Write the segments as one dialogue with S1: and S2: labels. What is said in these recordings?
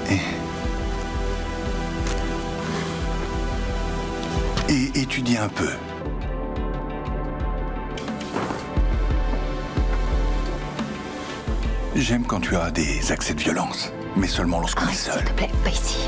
S1: Et étudie un peu. J'aime quand tu as des accès de violence, mais seulement lorsqu'on est
S2: S'il
S1: seul.
S2: te plaît, pas ici.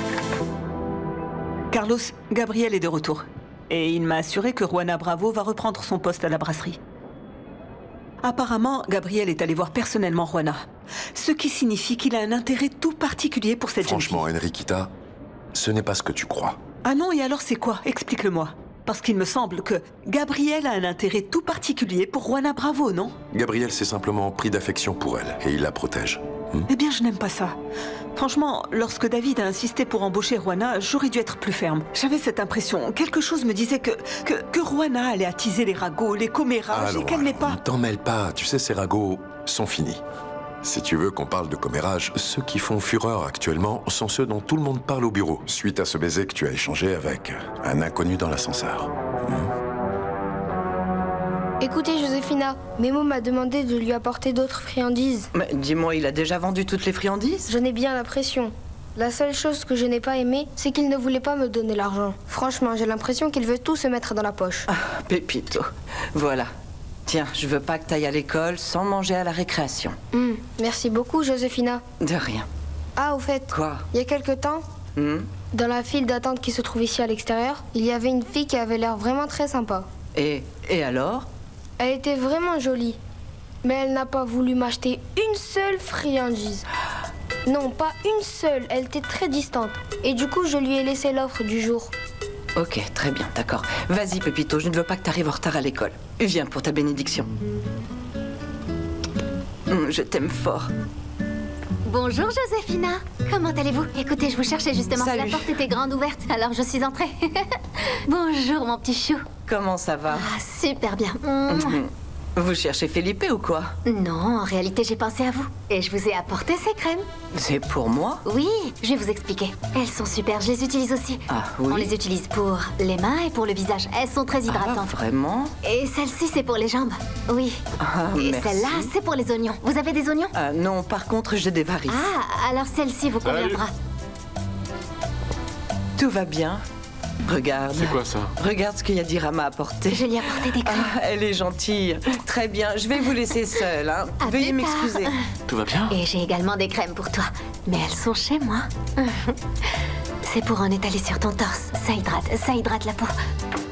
S3: Carlos, Gabriel est de retour. Et il m'a assuré que Juana Bravo va reprendre son poste à la brasserie. Apparemment, Gabriel est allé voir personnellement Juana. Ce qui signifie qu'il a un intérêt tout particulier pour cette jeune fille.
S4: Franchement, Enriquita, ce n'est pas ce que tu crois.
S3: Ah non, et alors c'est quoi? Explique-le-moi. Parce qu'il me semble que Gabriel a un intérêt tout particulier pour Juana Bravo, non?
S4: Gabriel s'est simplement pris d'affection pour elle et il la protège.
S3: Eh bien, je n'aime pas ça. Franchement, lorsque David a insisté pour embaucher Juana, j'aurais dû être plus ferme. J'avais cette impression. Quelque chose me disait que Juana allait attiser les ragots, les commérages et qu'elle n'est pas...
S4: Ne t'en mêle pas. Tu sais, ces ragots sont finis. Si tu veux qu'on parle de commérage, ceux qui font fureur actuellement sont ceux dont tout le monde parle au bureau, suite à ce baiser que tu as échangé avec un inconnu dans l'ascenseur.
S5: Écoutez, Joséphina, Memo m'a demandé de lui apporter d'autres friandises.
S3: Mais dis-moi, il a déjà vendu toutes les friandises?
S5: J'en ai bien l'impression. La seule chose que je n'ai pas aimée, c'est qu'il ne voulait pas me donner l'argent. Franchement, j'ai l'impression qu'il veut tout se mettre dans la poche.
S3: Ah, Pépito, voilà. Tiens, je veux pas que t'ailles à l'école sans manger à la récréation.
S5: Merci beaucoup, Joséphina.
S3: De rien.
S5: Ah, au fait,
S3: Quoi?
S5: il y a quelque temps, dans la file d'attente qui se trouve ici à l'extérieur, il y avait une fille qui avait l'air vraiment très sympa.
S3: Et alors?
S5: Elle était vraiment jolie, mais elle n'a pas voulu m'acheter une seule friandise. Non, pas une seule, elle était très distante. Et du coup, je lui ai laissé l'offre du jour.
S3: Ok, très bien, d'accord. Vas-y, Pépito, je ne veux pas que t'arrives en retard à l'école. Viens pour ta bénédiction. Je t'aime fort.
S2: Bonjour, Joséphina. Comment allez-vous? Écoutez, je vous cherchais justement.
S3: Salut.
S2: La porte était grande ouverte, alors je suis entrée. Bonjour, mon petit chou.
S3: Comment ça va?
S2: Ah, super bien.
S3: Vous cherchez Felipe ou quoi?
S2: Non, en réalité, j'ai pensé à vous. Et je vous ai apporté ces crèmes.
S3: C'est pour moi?
S2: Oui, je vais vous expliquer. Elles sont super, je les utilise aussi.
S3: Ah oui?
S2: On les utilise pour les mains et pour le visage. Elles sont très
S3: Ah,
S2: hydratantes.
S3: vraiment?
S2: Et celle-ci, c'est pour les jambes. Oui.
S3: Ah,
S2: Et
S3: merci.
S2: celle-là, c'est pour les oignons. Vous avez des oignons?
S3: Ah, non, par contre, j'ai des varices.
S2: Ah, alors celle-ci vous conviendra.
S3: Tout va bien. Regarde.
S6: C'est quoi ça?
S3: Regarde ce que Yadira m'a apporté.
S2: Je lui ai apporté des crèmes.
S3: Ah, elle est gentille. Très bien, je vais vous laisser seule. Hein.
S2: À
S3: Veuillez
S2: plus tard.
S3: m'excuser.
S6: Tout va bien?
S2: Et j'ai également des crèmes pour toi. Mais elles sont chez moi. C'est pour en étaler sur ton torse. Ça hydrate la peau.